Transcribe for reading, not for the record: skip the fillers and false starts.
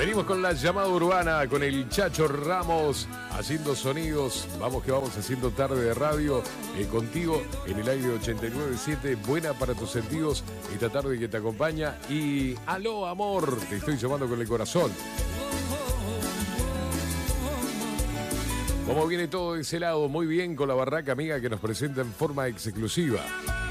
Venimos con la llamada urbana, con el Chacho Ramos, haciendo sonidos. Vamos que vamos haciendo tarde de radio contigo en el aire 89.7. Buena para tus sentidos esta tarde que te acompaña. Y aló, amor, te estoy llamando con el corazón. ¿Cómo viene todo de ese lado? Muy bien con la barraca amiga que nos presenta en forma exclusiva.